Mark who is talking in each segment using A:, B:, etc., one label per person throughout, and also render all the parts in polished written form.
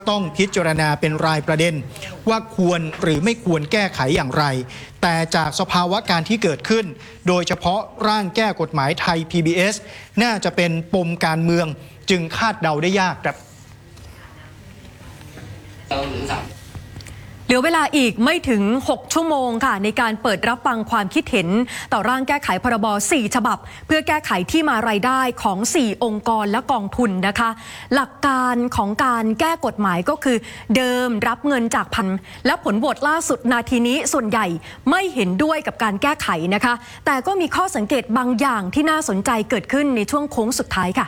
A: ต้องพิจารณาเป็นรายประเด็นว่าควรหรือไม่ควรแก้ไขอย่างไรแต่จากสภาวะการที่เกิดขึ้นโดยเฉพาะร่างแก้กฎหมายไทย PBS น่าจะเป็นปมการเมืองจึงคาดเดาได้ยากครับ
B: เหลือเวลาอีกไม่ถึง6ชั่วโมงค่ะในการเปิดรับฟังความคิดเห็นต่อร่างแก้ไขพรบ4ฉบับเพื่อแก้ไขที่มารายได้ของ4องค์กรและกองทุนนะคะหลักการของการแก้กฎหมายก็คือเดิมรับเงินจากพันและผลโหวตล่าสุดนาทีนี้ส่วนใหญ่ไม่เห็นด้วยกับการแก้ไขนะคะแต่ก็มีข้อสังเกตบางอย่างที่น่าสนใจเกิดขึ้นในช่วงโค้งสุดท้ายค่ะ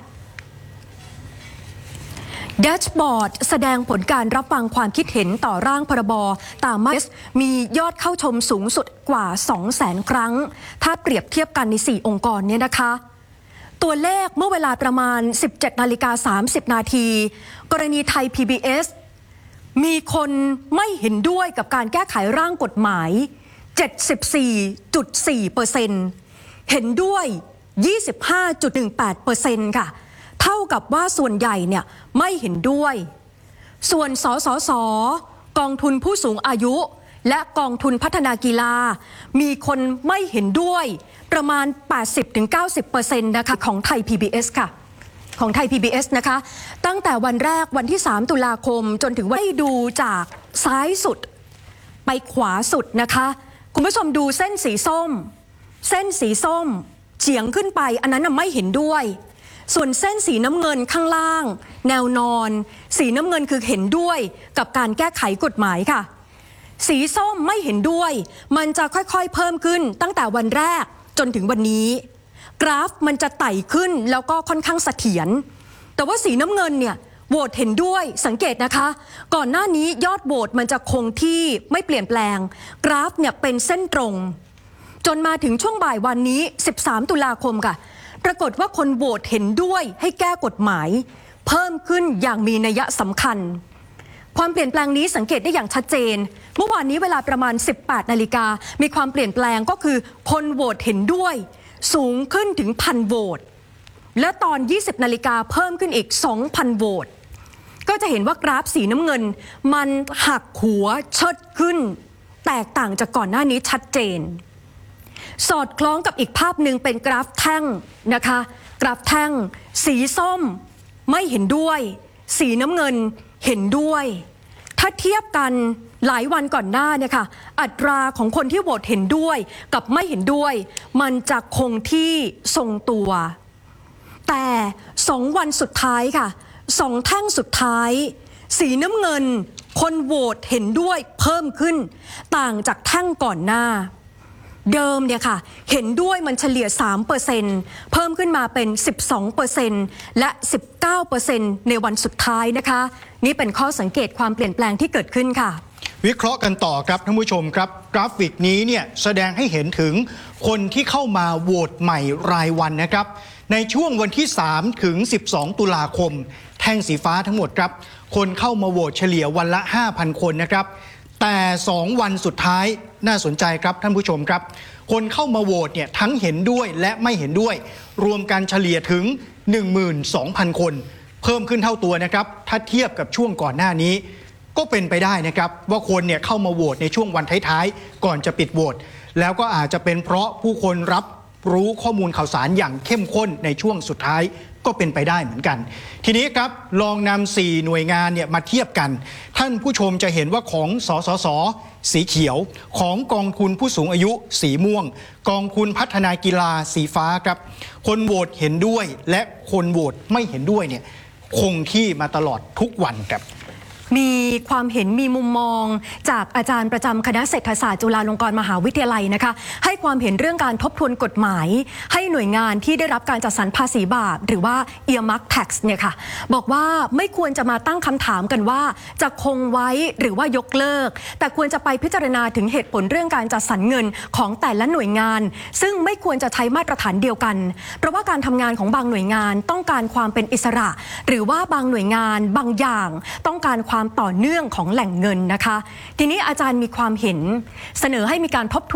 B: แดชบอร์ดแสดงผลการรับฟังความคิดเห็นต่อร่างพรบตามมาตรามียอดเข้าชมสูงสุดกว่า 200,000 ครั้งถ้าเปรียบเทียบกันใน4องค์กรเนี่ยนะคะตัวเลขเมื่อเวลาประมาณ 17:30 นาทีกรณีไทย PBS มีคนไม่เห็นด้วยกับการแก้ไขร่างกฎหมาย 74.4% เห็นด้วย 25.18% ค่ะเท่ากับว่าส่วนใหญ่เนี่ยไม่เห็นด้วยส่วนสสส.กองทุนผู้สูงอายุและกองทุนพัฒนากีฬามีคนไม่เห็นด้วยประมาณ 80-90% นะคะของไทย PBS ค่ะของไทย PBS นะคะตั้งแต่วันแรกวันที่3ตุลาคมจนถึงวันที่ดูจากซ้ายสุดไปขวาสุดนะคะคุณผู้ชมดูเส้นสีส้มเฉียงขึ้นไปอันนั้นไม่เห็นด้วยส่วนเส้นสีน้ำเงินข้างล่างแนวนอนสีน้ำเงินคือเห็นด้วยกับการแก้ไขกฎหมายค่ะสีส้มไม่เห็นด้วยมันจะค่อยๆเพิ่มขึ้นตั้งแต่วันแรกจนถึงวันนี้กราฟมันจะไต่ขึ้นแล้วก็ค่อนข้างเสถียรแต่ว่าสีน้ำเงินเนี่ยโหวตเห็นด้วยสังเกตนะคะก่อนหน้านี้ยอดโหวตมันจะคงที่ไม่เปลี่ยนแปลงกราฟเนี่ยเป็นเส้นตรงจนมาถึงช่วงบ่ายวันนี้13ตุลาคมค่ะปรากฏว่าคนโหวตเห็นด้วยให้แก้กฎหมายเพิ่มขึ้นอย่างมีนัยสำคัญความเปลี่ยนแปลงนี้สังเกตได้อย่างชัดเจนเมื่อวานนี้เวลาประมาณ 18 นาฬิกามีความเปลี่ยนแปลงก็คือคนโหวตเห็นด้วยสูงขึ้นถึง 1,000 โหวตและตอน 20 นาฬิกาเพิ่มขึ้นอีก 2,000 โหวตก็จะเห็นว่ากราฟสีน้ำเงินมันหักหัวเชิดขึ้นแตกต่างจากก่อนหน้านี้ชัดเจนสอดคล้องกับอีกภาพหนึ่งเป็นกราฟแท่งนะคะกราฟแท่งสีส้มไม่เห็นด้วยสีน้ำเงินเห็นด้วยถ้าเทียบกันหลายวันก่อนหน้าเนี่ยค่ะอัตราของคนที่โหวตเห็นด้วยกับไม่เห็นด้วยมันจะคงที่ทรงตัวแต่2วันสุดท้ายค่ะ2แท่งสุดท้ายสีน้ำเงินคนโหวตเห็นด้วยเพิ่มขึ้นต่างจากแท่งก่อนหน้าเดิมเนี่ยค่ะเห็นด้วยมันเฉลี่ย 3% เพิ่มขึ้นมาเป็น 12% และ 19% ในวันสุดท้ายนะคะนี่เป็นข้อสังเกตความเปลี่ยนแปลงที่เกิดขึ้นค่ะ
A: วิเคราะห์กันต่อครับท่านผู้ชมครับกราฟิกนี้เนี่ยแสดงให้เห็นถึงคนที่เข้ามาโหวตใหม่รายวันนะครับในช่วงวันที่3ถึง12ตุลาคมแท่งสีฟ้าทั้งหมดครับคนเข้ามาโหวตเฉลี่ยวันละ 5,000 คนนะครับแต่2วันสุดท้ายน่าสนใจครับท่านผู้ชมครับคนเข้ามาโหวตเนี่ยทั้งเห็นด้วยและไม่เห็นด้วยรวมกันเฉลี่ยถึง 12,000 คนเพิ่มขึ้นเท่าตัวนะครับถ้าเทียบกับช่วงก่อนหน้านี้ก็เป็นไปได้นะครับว่าคนเนี่ยเข้ามาโหวตในช่วงวันท้ายๆก่อนจะปิดโหวตแล้วก็อาจจะเป็นเพราะผู้คนรับรู้ข้อมูลข่าวสารอย่างเข้มข้นในช่วงสุดท้ายก็เป็นไปได้เหมือนกันทีนี้ครับลองนำ4หน่วยงานเนี่ยมาเทียบกันท่านผู้ชมจะเห็นว่าของสสส.สีเขียวของกองทุนผู้สูงอายุสีม่วงกองทุนพัฒนากีฬาสีฟ้าครับคนโหวตเห็นด้วยและคนโหวตไม่เห็นด้วยเนี่ยคงที่มาตลอดทุกวันครับ
B: มีความเห็นมีมุมมองจากอาจารย์ประจำคณะเศรษฐศาสตร์จุฬาลงกรณ์มหาวิทยาลัยนะคะให้ความเห็นเรื่องการทบทวนกฎหมายให้หน่วยงานที่ได้รับการจัดสรรภาษีบาปหรือว่า earmark tax เนี่ยค่ะบอกว่าไม่ควรจะมาตั้งคำถามกันว่าจะคงไว้หรือว่ายกเลิกแต่ควรจะไปพิจารณาถึงเหตุผลเรื่องการจัดสรรเงินของแต่ละหน่วยงานซึ่งไม่ควรจะใช้มาตรฐานเดียวกันเพราะว่าการทำงานของบางหน่วยงานต้องการความเป็นอิสระหรือว่าบางหน่วยงานบางอย่างต้องการความต่อเนื่องของแหล่งเงินนะคะทีนี้อาจารย์มีความเห็นเสนอให้มีการทบทวน